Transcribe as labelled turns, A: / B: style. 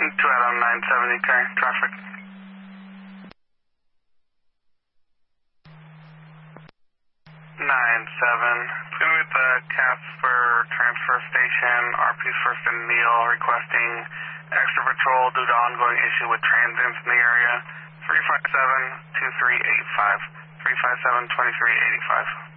A: 2 Adam 970, current traffic. 9-7. Please meet the Casper transfer station. RP's first and Neil requesting extra patrol due to ongoing issue with transients in the area. 357-2385. 357-2385.